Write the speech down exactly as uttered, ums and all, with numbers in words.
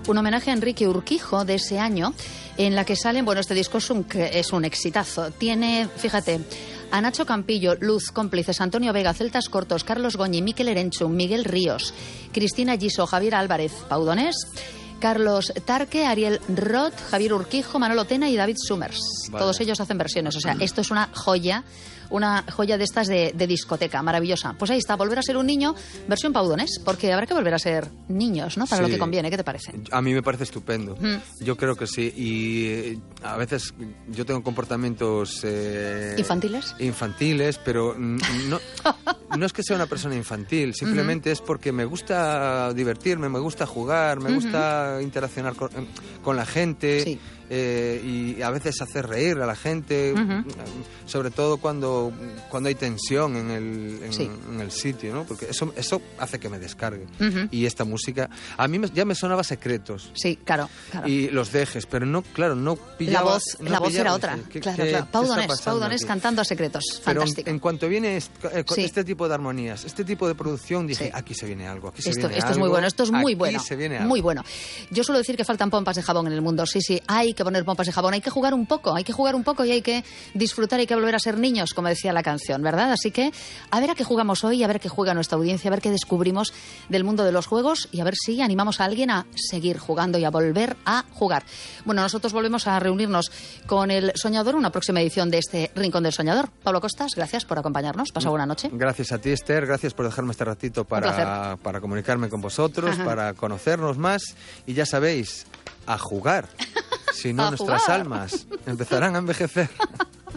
un homenaje a Enrique Urquijo de ese año, en la que salen, bueno, este disco es un, es un exitazo. Tiene, fíjate, a Nacho Campillo, Luz, cómplices, Antonio Vega, Celtas Cortos, Carlos Goñi, Miquel Erenchu, Miguel Ríos, Cristina Giso, Javier Álvarez, Pau Donés, Carlos Tarque, Ariel Roth, Javier Urquijo, Manolo Tena y David Summers. Vale. Todos ellos hacen versiones. O sea, esto es una joya, una joya de estas de, de discoteca, maravillosa. Pues ahí está, Volver a ser un niño, versión Pau Donés, porque habrá que volver a ser niños, ¿no? Para sí, lo que conviene. ¿Qué te parece? A mí me parece estupendo. Mm. Yo creo que sí. Y a veces yo tengo comportamientos... Eh, ¿Infantiles? Infantiles, pero no, no es que sea una persona infantil, simplemente uh-huh. es porque me gusta divertirme, me gusta jugar, me uh-huh. gusta interaccionar con, con la gente. Sí. Eh, y a veces hacer reír a la gente, uh-huh. sobre todo cuando, cuando hay tensión en el, en, sí. en el sitio, ¿no? Porque eso, eso hace que me descargue. Uh-huh. Y esta música, a mí me, ya me sonaba Secretos. Sí, claro, claro. Y Los Dejes, pero no, claro, no pillaba... La voz, no la voz pillaba, era otra, ¿qué, claro, qué, claro. Pau Donés, Pau Donés aquí? Cantando a Secretos, pero fantástico. En, en cuanto viene est, eh, sí. este tipo de armonías, este tipo de producción, dije, sí. aquí se viene algo, aquí se esto, viene esto algo. Esto es muy bueno, esto es muy aquí bueno, se viene algo. Muy bueno. Yo suelo decir que faltan pompas de jabón en el mundo, sí, sí, hay que poner pompas de jabón, hay que jugar un poco, hay que jugar un poco y hay que disfrutar, hay que volver a ser niños, como decía la canción, ¿verdad? Así que a ver a qué jugamos hoy, a ver qué juega nuestra audiencia, a ver qué descubrimos del mundo de los juegos y a ver si animamos a alguien a seguir jugando y a volver a jugar. Bueno, nosotros volvemos a reunirnos con el Soñador, una próxima edición de este Rincón del Soñador. Pablo Costas, gracias por acompañarnos, pasa buena noche. Gracias a ti, Esther, gracias por dejarme este ratito para, para comunicarme con vosotros, Ajá. para conocernos más y ya sabéis, a jugar. Si no, nuestras almas empezarán a envejecer.